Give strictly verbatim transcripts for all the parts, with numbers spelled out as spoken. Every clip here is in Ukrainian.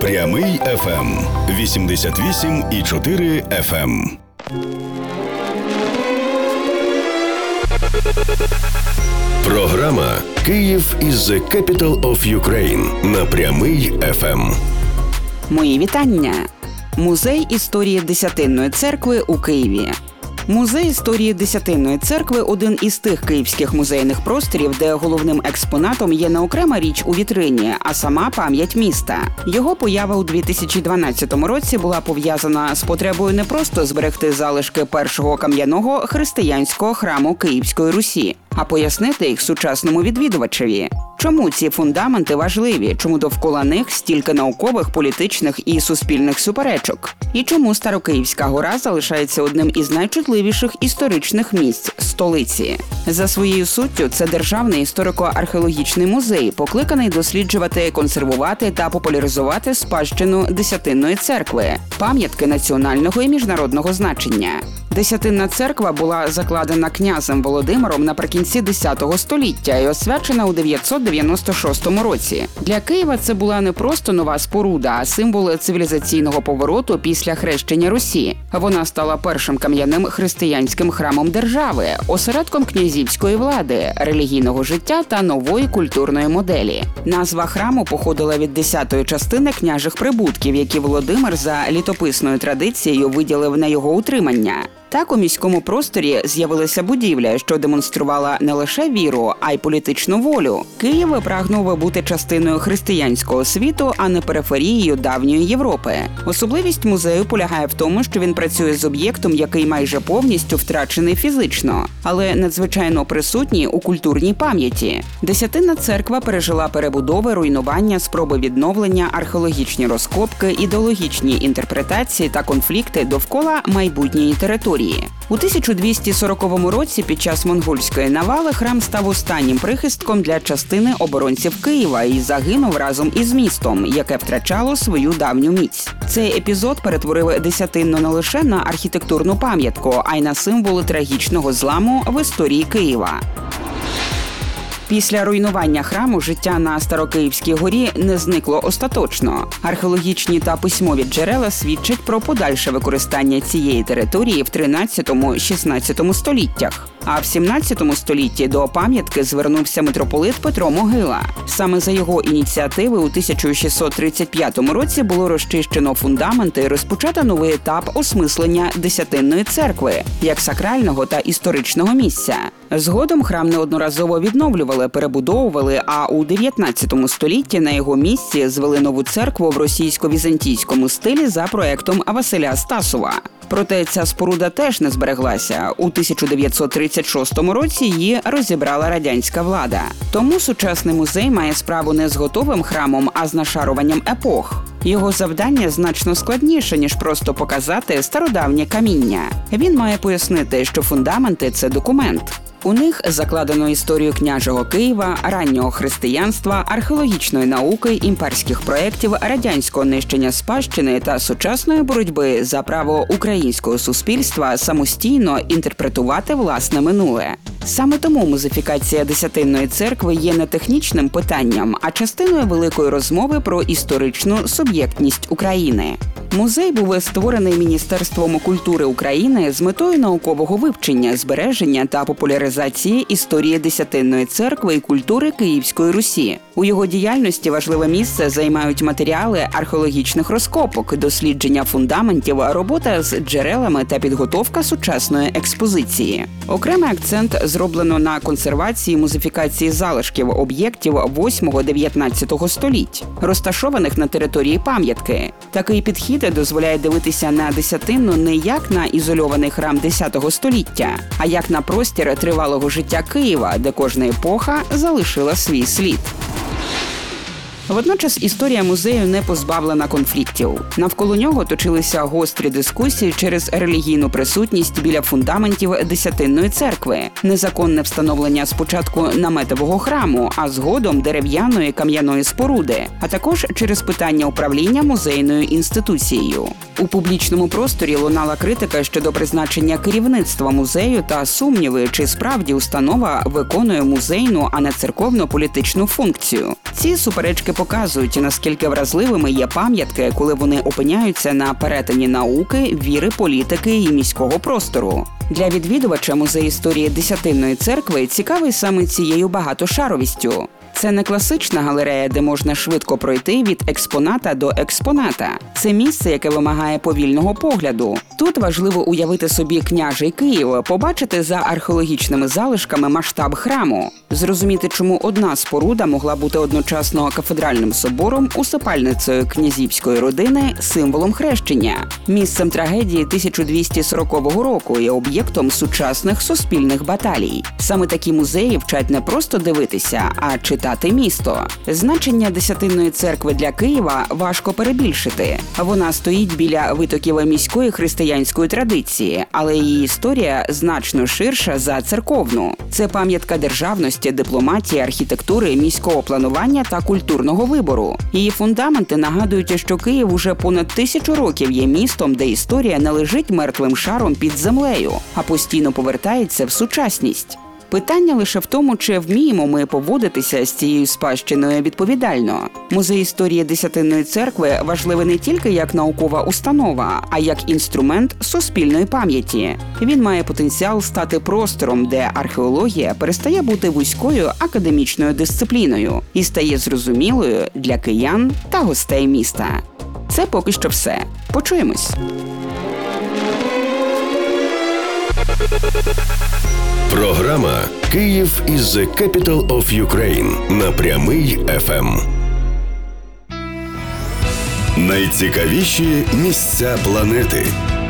Прямий еф ем вісімдесят вісім і чотири еф ем. Програма «Київ is the capital of Ukraine» на Прямий еф ем. Мої вітання. Музей історії Десятинної церкви у Києві. Музей історії Десятинної церкви – один із тих київських музейних просторів, де головним експонатом є не окрема річ у вітрині, а сама пам'ять міста. Його поява у дві тисячі дванадцятому році була пов'язана з потребою не просто зберегти залишки першого кам'яного християнського храму Київської Русі, а пояснити їх сучасному відвідувачеві. Чому ці фундаменти важливі? Чому довкола них стільки наукових, політичних і суспільних суперечок? І чому Старокиївська гора залишається одним із найчутливіших історичних місць столиці? За своєю суттю, це державний історико-археологічний музей, покликаний досліджувати, консервувати та популяризувати спадщину Десятинної церкви, пам'ятки національного і міжнародного значення. Десятинна церква була закладена князем Володимиром наприкінці десятого століття і освячена у дев'ятсот дев'яносто шостому році. Для Києва це була не просто нова споруда, а символ цивілізаційного повороту після хрещення Русі. Вона стала першим кам'яним християнським храмом держави, осередком князівської влади, релігійного життя та нової культурної моделі. Назва храму походила від десятої частини княжих прибутків, які Володимир за літописною традицією виділив на його утримання. Так у міському просторі з'явилася будівля, що демонструвала не лише віру, а й політичну волю. Київ прагнув бути частиною християнського світу, а не периферією давньої Європи. Особливість музею полягає в тому, що він працює з об'єктом, який майже повністю втрачений фізично, але надзвичайно присутній у культурній пам'яті. Десятинна церква пережила перебудови, руйнування, спроби відновлення, археологічні розкопки, ідеологічні інтерпретації та конфлікти довкола майбутньої території. У тисяча двісті сороковому році під час монгольської навали храм став останнім прихистком для частини оборонців Києва і загинув разом із містом, яке втрачало свою давню міць. Цей епізод перетворив Десятинну не лише на архітектурну пам'ятку, а й на символ трагічного зламу в історії Києва. Після руйнування храму життя на Старокиївській горі не зникло остаточно. Археологічні та письмові джерела свідчать про подальше використання цієї території в тринадцятому-шістнадцятому століттях. А в сімнадцятому столітті до пам'ятки звернувся митрополит Петро Могила. Саме за його ініціативи у тисяча шістсот тридцять п'ятому році було розчищено фундаменти і розпочато новий етап осмислення Десятинної церкви як сакрального та історичного місця. Згодом храм неодноразово відновлювали, перебудовували, а у дев'ятнадцятому столітті на його місці звели нову церкву в російсько-візантійському стилі за проектом Василя Стасова. Проте ця споруда теж не збереглася. У тисяча дев'ятсот тридцять шостому році її розібрала радянська влада. Тому сучасний музей має справу не з готовим храмом, а з нашаруванням епох. Його завдання значно складніше, ніж просто показати стародавнє каміння. Він має пояснити, що фундаменти – це документ. У них закладено історію княжого Києва, раннього християнства, археологічної науки, імперських проєктів, радянського нищення спадщини та сучасної боротьби за право українського суспільства самостійно інтерпретувати власне минуле. Саме тому музифікація Десятинної церкви є не технічним питанням, а частиною великої розмови про історичну суб'єктність України. Музей був створений Міністерством культури України з метою наукового вивчення, збереження та популяризації історії Десятинної церкви і культури Київської Русі. У його діяльності важливе місце займають матеріали археологічних розкопок, дослідження фундаментів, робота з джерелами та підготовка сучасної експозиції. Окремий акцент зроблено на консервації, музифікації залишків об'єктів восьмого-дев'ятнадцятого століть, розташованих на території пам'ятки. Такий підхід дозволяє дивитися на Десятинну не як на ізольований храм десятого століття, а як на простір тривалого життя Києва, де кожна епоха залишила свій слід. Водночас історія музею не позбавлена конфліктів. Навколо нього точилися гострі дискусії через релігійну присутність біля фундаментів Десятинної церкви, незаконне встановлення спочатку наметового храму, а згодом дерев'яної кам'яної споруди, а також через питання управління музейною інституцією. У публічному просторі лунала критика щодо призначення керівництва музею та сумніви, чи справді установа виконує музейну, а не церковно-політичну функцію. Ці суперечки показують, наскільки вразливими є пам'ятки, коли вони опиняються на перетині науки, віри, політики і міського простору. Для відвідувача музей історії Десятинної церкви цікавий саме цією багатошаровістю. Це не класична галерея, де можна швидко пройти від експоната до експоната. Це місце, яке вимагає повільного погляду. Тут важливо уявити собі княжий Київ, побачити за археологічними залишками масштаб храму, зрозуміти, чому одна споруда могла бути одночасно кафедральним собором, усипальницею князівської родини, символом хрещення, місцем трагедії тисяча двісті сорокового року і об'єктом сучасних суспільних баталій. Саме такі музеї вчать не просто дивитися, а читати місто. Значення Десятинної церкви для Києва важко перебільшити. Вона стоїть біля витоків міської християнської традиції, але її історія значно ширша за церковну. Це пам'ятка державності, дипломатії, архітектури, міського планування та культурного вибору. Її фундаменти нагадують, що Київ уже понад тисячу років є містом, де історія не лежить мертвим шаром під землею, а постійно повертається в сучасність. Питання лише в тому, чи вміємо ми поводитися з цією спадщиною відповідально. Музей історії Десятинної церкви важливий не тільки як наукова установа, а як інструмент суспільної пам'яті. Він має потенціал стати простором, де археологія перестає бути вузькою академічною дисципліною і стає зрозумілою для киян та гостей міста. Це поки що все. Почуємось. Програма «Київ is the capital of Ukraine» на Прямий еф ем. Найцікавіші місця планети.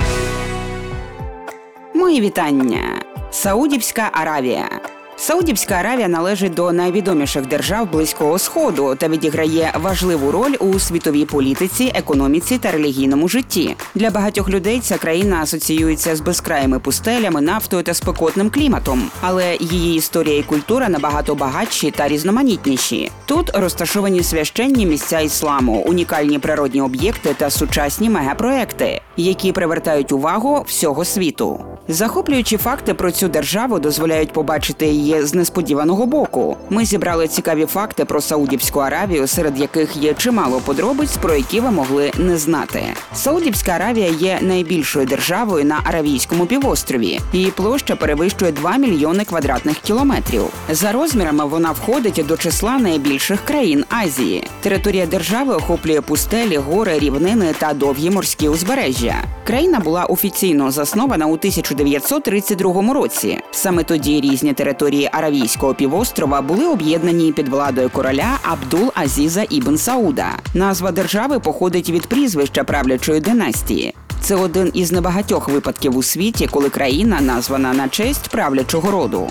Мої вітання. Саудівська Аравія. Саудівська Аравія належить до найвідоміших держав Близького Сходу та відіграє важливу роль у світовій політиці, економіці та релігійному житті. Для багатьох людей ця країна асоціюється з безкраїми пустелями, нафтою та спекотним кліматом. Але її історія і культура набагато багатші та різноманітніші. Тут розташовані священні місця ісламу, унікальні природні об'єкти та сучасні мегапроекти, які привертають увагу всього світу. Захоплюючі факти про цю державу дозволяють побачити її з несподіваного боку. Ми зібрали цікаві факти про Саудівську Аравію, серед яких є чимало подробиць, про які ви могли не знати. Саудівська Аравія є найбільшою державою на Аравійському півострові. Її площа перевищує два мільйони квадратних кілометрів. За розмірами вона входить до числа найбільших країн Азії. Територія держави охоплює пустелі, гори, рівнини та довгі морські узбережжя. Країна була офіційно заснована у тисяча дев'ятсот тридцять другому році. Саме тоді різні території Аравійського півострова були об'єднані під владою короля Абдул-Азіза ібн Сауда. Назва держави походить від прізвища правлячої династії. Це один із небагатьох випадків у світі, коли країна названа на честь правлячого роду.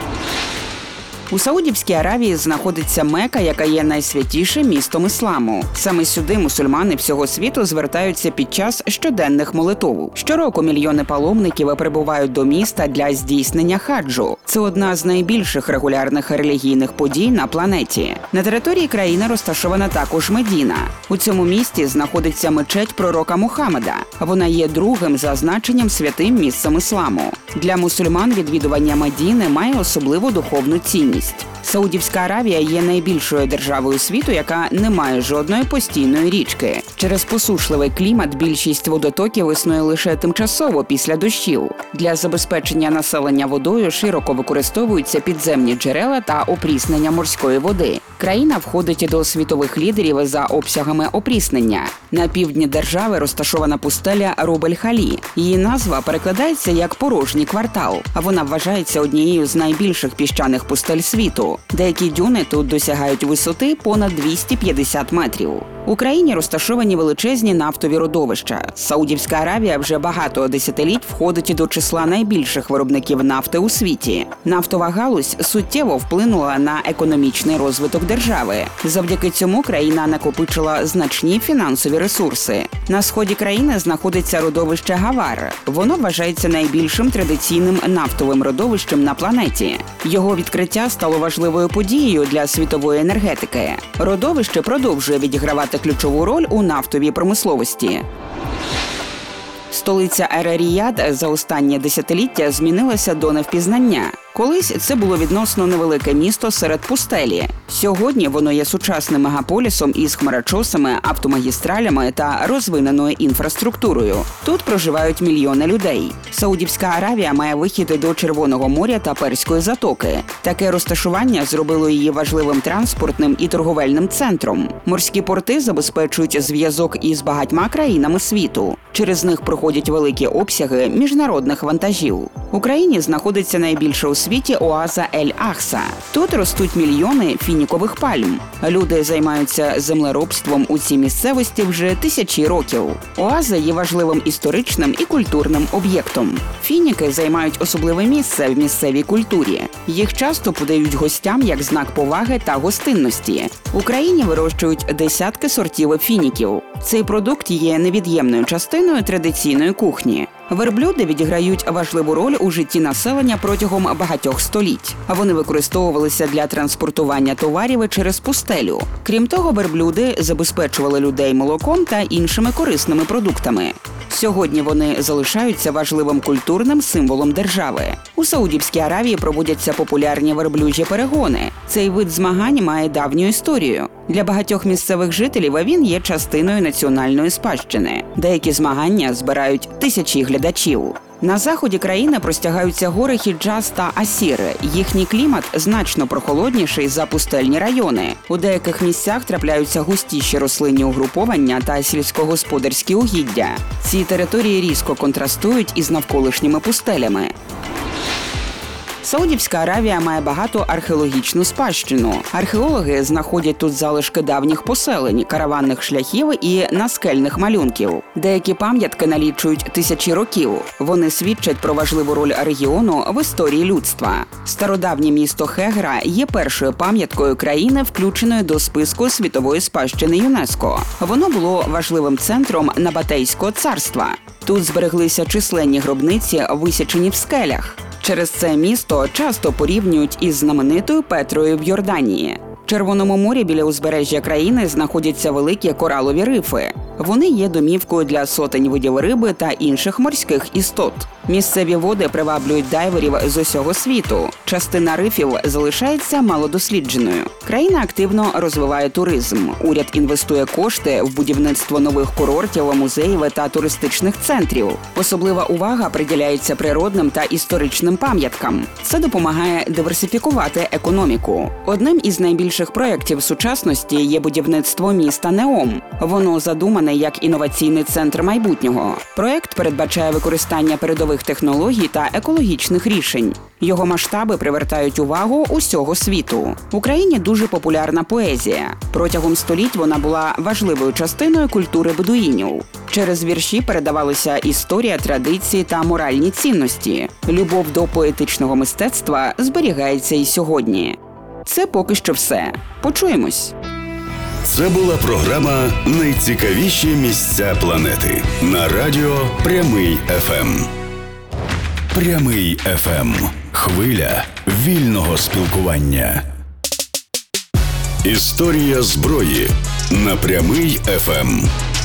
У Саудівській Аравії знаходиться Мека, яка є найсвятішим містом ісламу. Саме сюди мусульмани всього світу звертаються під час щоденних молитов. Щороку мільйони паломників прибувають до міста для здійснення хаджу. Це одна з найбільших регулярних релігійних подій на планеті. На території країни розташована також Медіна. У цьому місті знаходиться мечеть пророка Мухаммеда. Вона є другим за значенням святим місцем ісламу. Для мусульман відвідування Медіни має особливу духовну цінність. Саудівська Аравія є найбільшою державою світу, яка не має жодної постійної річки. Через посушливий клімат більшість водотоків існує лише тимчасово після дощів. Для забезпечення населення водою широко використовуються підземні джерела та опріснення морської води. Країна входить до світових лідерів за обсягами опріснення. На півдні держави розташована пустеля Руб-ель-Халі. Її назва перекладається як «порожній квартал», а вона вважається однією з найбільших піщаних пустель світу. Деякі дюни тут досягають висоти понад двісті п'ятдесят метрів. В Україні розташовані величезні нафтові родовища. Саудівська Аравія вже багато десятиліть входить до числа найбільших виробників нафти у світі. Нафтова галузь суттєво вплинула на економічний розвиток держави. Завдяки цьому країна накопичила значні фінансові ресурси. На сході країни знаходиться родовище Гавар. Воно вважається найбільшим традиційним нафтовим родовищем на планеті. Його відкриття стало важливою подією для світової енергетики. Родовище продовжує відігравати ключову роль у нафтовій промисловості. Столиця Ер-Ріяд за останнє десятиліття змінилася до невпізнання. Колись це було відносно невелике місто серед пустелі. Сьогодні воно є сучасним мегаполісом із хмарочосами, автомагістралями та розвиненою інфраструктурою. Тут проживають мільйони людей. Саудівська Аравія має вихід до Червоного моря та Перської затоки. Таке розташування зробило її важливим транспортним і торговельним центром. Морські порти забезпечують зв'язок із багатьма країнами світу. Через них проходять великі обсяги міжнародних вантажів. В Україні знаходиться найбільша у світі оаза Ель-Ахса. Тут ростуть мільйони фінікових пальм. Люди займаються землеробством у цій місцевості вже тисячі років. Оаза є важливим історичним і культурним об'єктом. Фініки займають особливе місце в місцевій культурі. Їх часто подають гостям як знак поваги та гостинності. В Україні вирощують десятки сортів фініків. Цей продукт є невід'ємною частиною традиційної кухні. Верблюди відіграють важливу роль у житті населення протягом багатьох століть. Вони використовувалися для транспортування товарів через пустелю. Крім того, верблюди забезпечували людей молоком та іншими корисними продуктами. Сьогодні вони залишаються важливим культурним символом держави. У Саудівській Аравії проводяться популярні верблюжі перегони. Цей вид змагань має давню історію. Для багатьох місцевих жителів він є частиною національної спадщини. Деякі змагання збирають тисячі глядачів. На заході країни простягаються гори Хіджаз та Асір. Їхній клімат значно прохолодніший за пустельні райони. У деяких місцях трапляються густіші рослинні угруповання та сільськогосподарські угіддя. Ці території різко контрастують із навколишніми пустелями. Саудівська Аравія має багату археологічну спадщину. Археологи знаходять тут залишки давніх поселень, караванних шляхів і наскельних малюнків. Деякі пам'ятки налічують тисячі років. Вони свідчать про важливу роль регіону в історії людства. Стародавнє місто Хегра є першою пам'яткою країни, включеною до списку світової спадщини ЮНЕСКО. Воно було важливим центром Набатейського царства. Тут збереглися численні гробниці, висічені в скелях. Через це місто часто порівнюють із знаменитою Петрою в Йорданії. В Червоному морі біля узбережжя країни знаходяться великі коралові рифи. Вони є домівкою для сотень видів риби та інших морських істот. Місцеві води приваблюють дайверів з усього світу. Частина рифів залишається малодослідженою. Країна активно розвиває туризм. Уряд інвестує кошти в будівництво нових курортів, музеїв та туристичних центрів. Особлива увага приділяється природним та історичним пам'яткам. Це допомагає диверсифікувати економіку. Одним із найбільших проєктів сучасності є будівництво міста Неом. Воно задумане як інноваційний центр майбутнього. Проєкт передбачає використання передових технологій та екологічних рішень. Його масштаби привертають увагу усього світу. В Україні дуже популярна поезія. Протягом століть вона була важливою частиною культури бедуїнів. Через вірші передавалися історія, традиції та моральні цінності. Любов до поетичного мистецтва зберігається і сьогодні. Це поки що все. Почуємось. Це була програма «Найцікавіші місця планети» на радіо Прямий еф ем. Прямий еф ем. Хвиля вільного спілкування. Історія зброї на Прямий еф ем.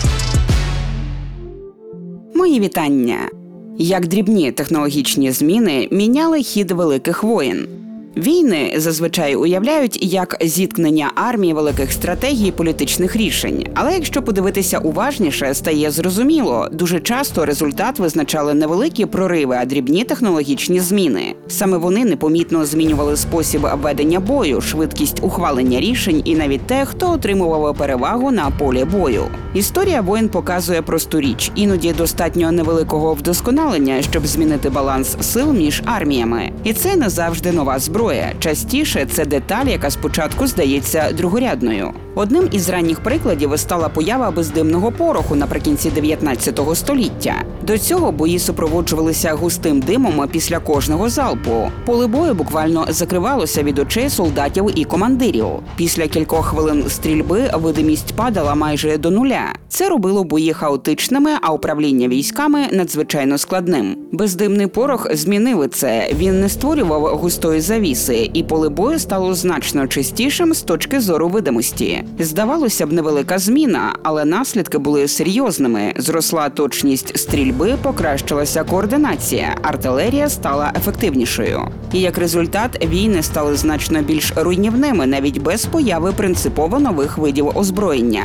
Мої вітання. Як дрібні технологічні зміни міняли хід великих воєн. Війни зазвичай уявляють як зіткнення армії великих стратегій і політичних рішень. Але якщо подивитися уважніше, стає зрозуміло, дуже часто результат визначали не великі прориви, а дрібні технологічні зміни. Саме вони непомітно змінювали спосіб ведення бою, швидкість ухвалення рішень і навіть те, хто отримував перевагу на полі бою. Історія воєн показує просту річ. Іноді достатньо невеликого вдосконалення, щоб змінити баланс сил між арміями. І це не завжди нова зброя. Частіше це деталь, яка спочатку здається другорядною. Одним із ранніх прикладів стала поява бездимного пороху наприкінці дев'ятнадцятого століття. До цього бої супроводжувалися густим димом після кожного залпу. Поле бою буквально закривалося від очей солдатів і командирів. Після кількох хвилин стрільби видимість падала майже до нуля. життя. Це робило бої хаотичними, а управління військами надзвичайно складним. Бездимний порох змінили це. Він не створював густої завіси, і поле бою стало значно чистішим з точки зору видимості. Здавалося б, невелика зміна, але наслідки були серйозними. Зросла точність стрільби, покращилася координація, артилерія стала ефективнішою. І як результат, війни стали значно більш руйнівними, навіть без появи принципово нових видів озброєння.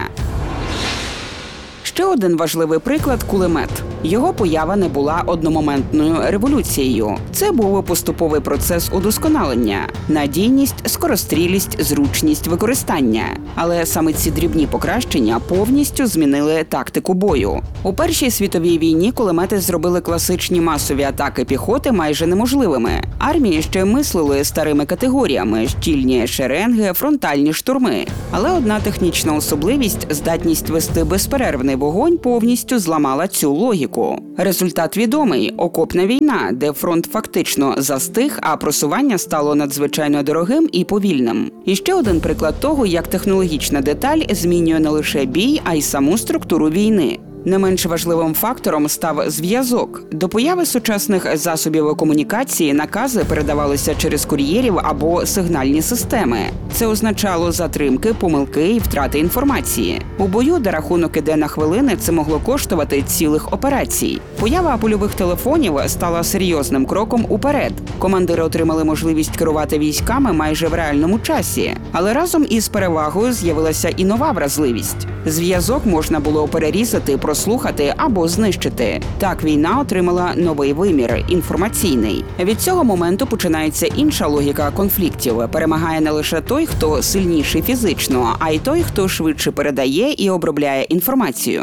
Ще один важливий приклад – кулемет. Його поява не була одномоментною революцією. Це був поступовий процес удосконалення – надійність, скорострілість, зручність використання. Але саме ці дрібні покращення повністю змінили тактику бою. У Першій світовій війні кулемети зробили класичні масові атаки піхоти майже неможливими. Армії ще мислили старими категоріями – щільні шеренги, фронтальні штурми. Але одна технічна особливість – здатність вести безперервний вогонь повністю зламала цю логіку. Результат відомий – окопна війна, де фронт фактично застиг, а просування стало надзвичайно дорогим і повільним. І ще один приклад того, як технологічна деталь змінює не лише бій, а й саму структуру війни. Не менш важливим фактором став зв'язок. До появи сучасних засобів комунікації накази передавалися через кур'єрів або сигнальні системи. Це означало затримки, помилки і втрати інформації. У бою, де рахунок іде на хвилини, це могло коштувати цілих операцій. Поява польових телефонів стала серйозним кроком уперед. Командири отримали можливість керувати військами майже в реальному часі. Але разом із перевагою з'явилася і нова вразливість. Зв'язок можна було перерізати, прослухати або знищити. Так війна отримала новий вимір – інформаційний. Від цього моменту починається інша логіка конфліктів. Перемагає не лише той, хто сильніший фізично, а й той, хто швидше передає і обробляє інформацію.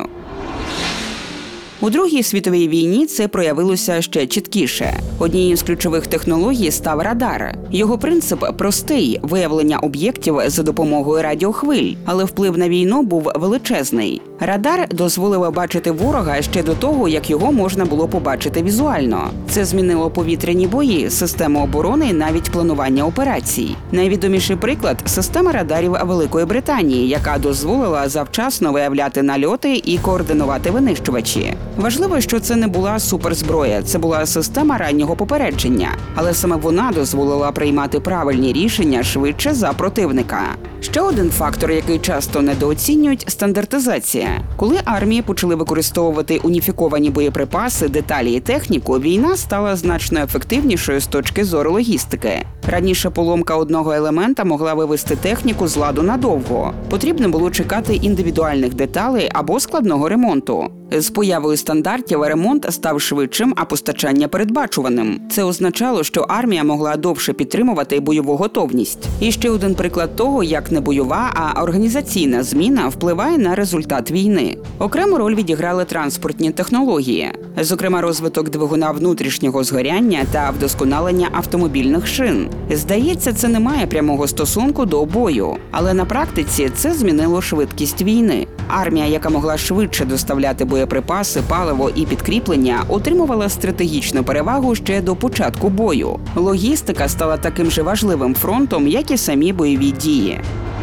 У Другій світовій війні це проявилося ще чіткіше. Однією з ключових технологій став радар. Його принцип простий – виявлення об'єктів за допомогою радіохвиль, але вплив на війну був величезний. Радар дозволив бачити ворога ще до того, як його можна було побачити візуально. Це змінило повітряні бої, систему оборони і навіть планування операцій. Найвідоміший приклад – система радарів Великої Британії, яка дозволила завчасно виявляти нальоти і координувати винищувачі. Важливо, що це не була суперзброя, це була система раннього попередження. Але саме вона дозволила приймати правильні рішення швидше за противника. Ще один фактор, який часто недооцінюють – стандартизація. Коли армії почали використовувати уніфіковані боєприпаси, деталі і техніку, війна стала значно ефективнішою з точки зору логістики. Раніше поломка одного елемента могла вивести техніку з ладу надовго. Потрібно було чекати індивідуальних деталей або складного ремонту. З появою стандартів ремонт став швидшим, а постачання передбачуваним. Це означало, що армія могла довше підтримувати бойову готовність. І ще один приклад того, як не бойова, а організаційна зміна впливає на результат війни. Окрему роль відіграли транспортні технології. Зокрема, розвиток двигуна внутрішнього згоряння та вдосконалення автомобільних шин. Здається, це не має прямого стосунку до бою. Але на практиці це змінило швидкість війни. Армія, яка могла швидше доставляти боєприпаси, паливо і підкріплення, отримувала стратегічну перевагу ще до початку бою. Логістика стала таким же важливим фронтом, як і самі бойові дії.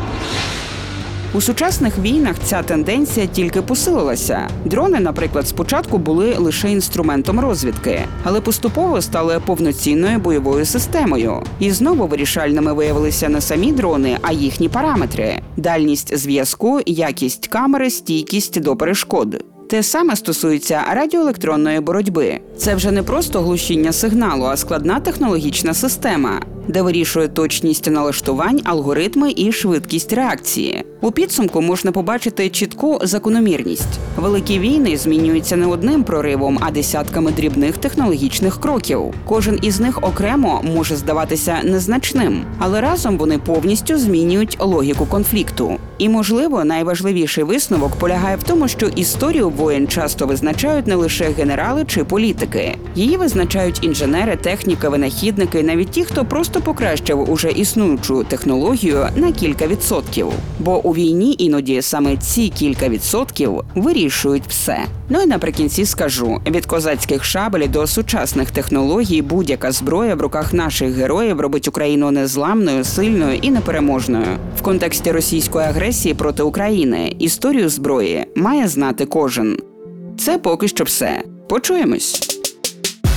У сучасних війнах ця тенденція тільки посилилася. Дрони, наприклад, спочатку були лише інструментом розвідки, але поступово стали повноцінною бойовою системою. І знову вирішальними виявилися не самі дрони, а їхні параметри – дальність зв'язку, якість камери, стійкість до перешкод. Те саме стосується радіоелектронної боротьби. Це вже не просто глушіння сигналу, а складна технологічна система, де вирішує точність налаштувань, алгоритми і швидкість реакції. У підсумку можна побачити чітку закономірність. Великі війни змінюються не одним проривом, а десятками дрібних технологічних кроків. Кожен із них окремо може здаватися незначним, але разом вони повністю змінюють логіку конфлікту. І, можливо, найважливіший висновок полягає в тому, що історію воєн часто визначають не лише генерали чи політики. Її визначають інженери, техніки, винахідники, навіть ті, хто просто що покращив уже існуючу технологію на кілька відсотків. Бо у війні іноді саме ці кілька відсотків вирішують все. Ну і наприкінці скажу, від козацьких шабель до сучасних технологій будь-яка зброя в руках наших героїв робить Україну незламною, сильною і непереможною. В контексті російської агресії проти України історію зброї має знати кожен. Це поки що все. Почуємось!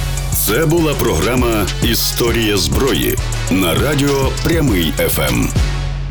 Це була програма «Історія зброї» на радіо Прямий еф ем.